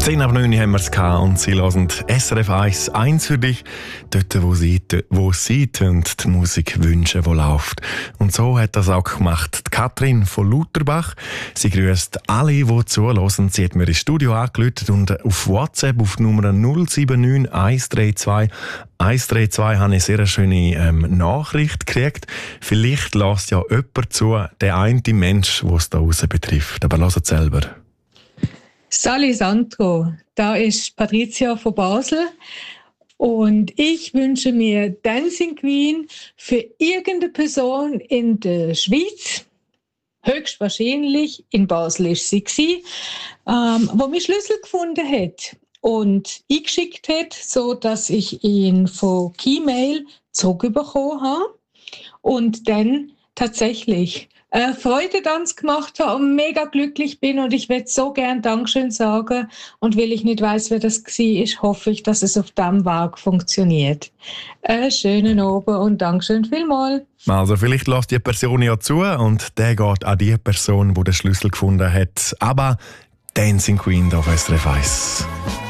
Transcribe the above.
10 ab 9 haben wir es gehabt und sie hören SRF 1 für dich, dort wo sie die Musik wünschen, die läuft. Und so hat das auch gemacht die Katrin von Lutherbach. Sie grüßt alle, die zuhören. Sie hat mir ins Studio angerufen und auf WhatsApp auf die Nummer 079 132 132 habe ich eine sehr schöne Nachricht gekriegt. Vielleicht lässt ja jemand zu, der eine Mensch, der es da draussen betrifft. Aber hört es selber. Sali Sandro, da ist Patricia von Basel und ich wünsche mir Dancing Queen für irgendeine Person in der Schweiz. Höchstwahrscheinlich in Basel ist sie gewesen, wo mir Schlüssel gefunden hat und eingeschickt hat, so dass ich ihn von Keymail zurückbekommen habe und dann tatsächlich Freudetanz gemacht habe und mega glücklich bin und ich würde so gern Dankeschön sagen und weil ich nicht weiss, wer das war, hoffe ich, dass es auf diesem Weg funktioniert. Schönen Abend und Dankeschön vielmals. Also vielleicht lässt die Person ja zu und der geht an die Person, die den Schlüssel gefunden hat. Aber Dancing Queen auf SRF 1.